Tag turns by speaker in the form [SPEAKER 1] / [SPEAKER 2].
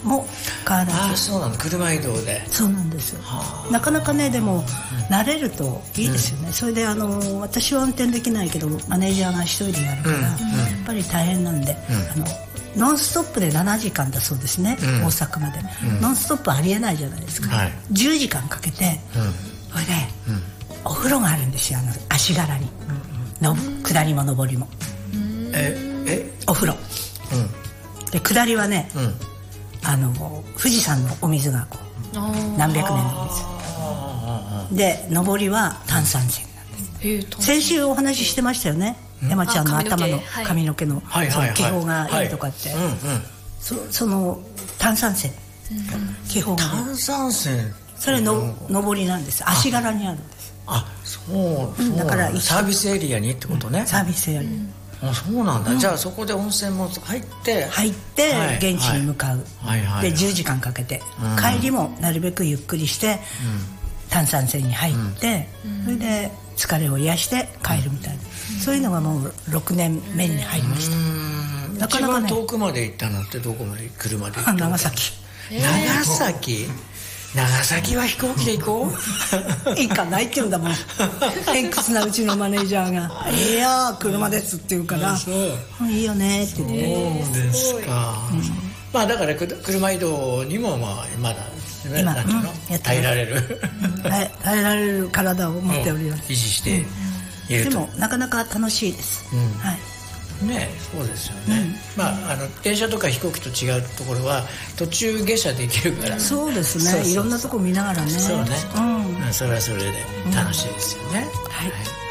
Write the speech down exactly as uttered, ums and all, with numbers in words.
[SPEAKER 1] も買わないと。
[SPEAKER 2] ああ、そうなの。車移動で。
[SPEAKER 1] そうなんですよ。なかなかね、でも、うん、慣れるといいですよね、うん、それであの私は運転できないけどマネージャーが一人でやるから、うん、やっぱり大変なんで、うん、あのノンストップでななじかんだそうですね、うん、大阪まで、うん、ノンストップありえないじゃないですか、はい、じゅうじかんかけて、うん、それで、うん、お風呂があるんですよ、あの足柄に、うん、の下りも上りも、うん、
[SPEAKER 2] ええ
[SPEAKER 1] お風呂、うん、で下りはね、うん、あの富士山のお水がこう何百年の水で、上りは炭酸泉なんです。先週お話ししてましたよね、山ちゃんの頭の髪の毛の気泡がいいとかって、その炭酸泉、気泡が
[SPEAKER 2] 炭酸泉、
[SPEAKER 1] それの上りなんです。足柄にあるんです。
[SPEAKER 2] あ、そう、だからサービスエリアにってことね。
[SPEAKER 1] サービスエリ
[SPEAKER 2] ア、あ、そうなんだ。じゃあそこで温泉も入って
[SPEAKER 1] 入って現地に向かう。でじゅうじかんかけて、帰りもなるべくゆっくりして炭酸泉に入って、それで疲れを癒して帰るみたいな、そういうのがもうろくねんめに入りました。なかなかね、
[SPEAKER 2] 一番遠くまで行ったのってどこまで、車で行ったの？
[SPEAKER 1] 長崎。
[SPEAKER 2] 長崎長崎は飛行機で行こ
[SPEAKER 1] う行かないって言うんだもん。偏屈なうちのマネージャーが「いいよ車です」って言うから「いいよね」って言って。
[SPEAKER 2] そうですか、うん、まあだから車移動にもまあまだ今なんていうの、うん、耐えられる、
[SPEAKER 1] うん、耐えられる体を持っております。
[SPEAKER 2] 維持していると、
[SPEAKER 1] でもなかなか楽しいです、うん、はい
[SPEAKER 2] ね、そうですよね、うん、まあ、あの電車とか飛行機と違うところは途中下車できるから、
[SPEAKER 1] そうですね、そうそうそう、いろんなとこ見ながらね、
[SPEAKER 2] そうね、うん、それはそれで楽しいですよね、うん、はい。